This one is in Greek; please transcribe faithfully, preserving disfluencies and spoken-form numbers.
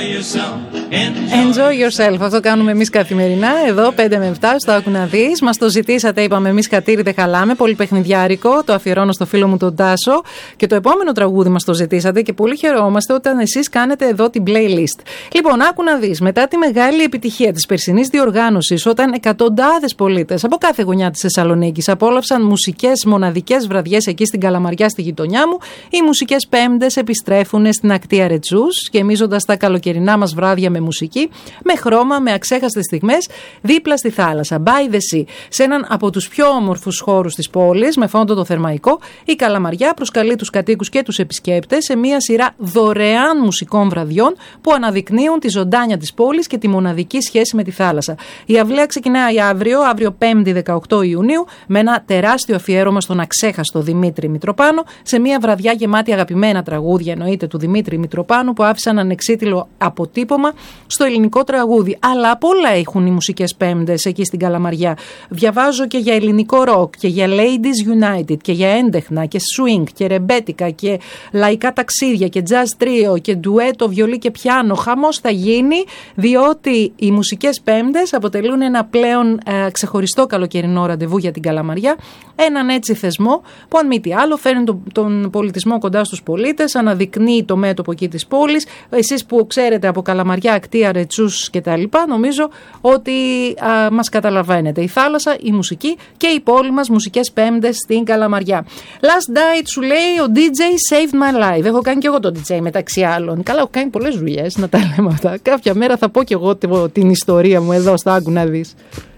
Enjoy yourself. Αυτό κάνουμε εμείς καθημερινά. Εδώ πέντε με επτά στο Άκου να δεις. Μας το ζητήσατε, είπαμε εμείς χατήρι δεν χαλάμε. Πολύ παιχνιδιάρικο. Το αφιερώνω στο φίλο μου τον Τάσο. Και το επόμενο τραγούδι μας το ζητήσατε και πολύ χαιρόμαστε όταν εσείς κάνετε εδώ την playlist. Λοιπόν, άκου να δεις. Μετά τη μεγάλη επιτυχία της περσινής διοργάνωσης, όταν εκατοντάδες πολίτες από κάθε γωνιά της Θεσσαλονίκης απόλαυσαν μουσικές μοναδικές βραδιές εκεί στην Καλαμαριά, στη γειτονιά μου, οι μουσικές Πέμπτες επιστρέφουν στην ακτή Ρετσούς, γεμίζοντας τα καλοκαιρινά μας βράδια με μουσική, με χρώμα, με αξέχαστες στιγμές, δίπλα στη θάλασσα. By the sea. Σε έναν από τους πιο όμορφους χώρους της πόλης, με φόντο το Θερμαϊκό, η Καλαμαριά προσκαλεί τους κατοίκους και τους επισκέπτες σε μια σειρά δωρεάν μουσικών βραδιών που αναδεικνύουν τη ζωντάνια της πόλης και τη μοναδική σχέση με τη θάλασσα. Η αυλαία ξεκινάει αύριο, αύριο πέμπτη δεκαοκτώ Ιουνίου, με ένα τεράστιο αφιέρωμα στον αξέχαστο Δημήτρη Μητροπάνο, σε μια βραδιά γεμάτη αγαπημένα τραγούδια, εννοείται, του Δημήτρη Μητροπάνου, που άφησαν ανεξίτηλο αποτύπωμα στο ελληνικό τραγούδι. Αλλά απ' όλα έχουν οι μουσικές Πέμπτες εκεί στην Καλαμαριά. Διαβάζω και για ελληνικό ροκ και για Ladies United και για έντεχνα και swing και ρεμπέτικα και λαϊκά ταξίδια και jazz trio και ντουέτο βιολί και πιάνο. Χαμός θα γίνει, διότι οι μουσικές Πέμπτες αποτελούν ένα πλέον ε, ξεχωριστό καλοκαιρινό ραντεβού για την Καλαμαριά. Έναν έτσι θεσμό που, αν μη τι άλλο, φέρνει τον, τον πολιτισμό κοντά στους πολίτες, αναδεικνύει το μέτωπο εκεί της πόλης. Εσείς που ξέρετε από Καλαμαριά, Ακτία, Ρετσούς κτλ., νομίζω ότι α, μας καταλαβαίνετε. Η θάλασσα, η μουσική και η πόλη μας, μουσικές Πέμπτες στην Καλαμαριά. Last Night σου λέει ο ντι τζέι Saved My Life. Έχω κάνει και εγώ το ντι τζέι μεταξύ άλλων. Καλά, έχω κάνει πολλές δουλειές, να τα λέμε αυτά. Κάποια μέρα θα πω και εγώ την ιστορία μου εδώ στο Άκου να δεις.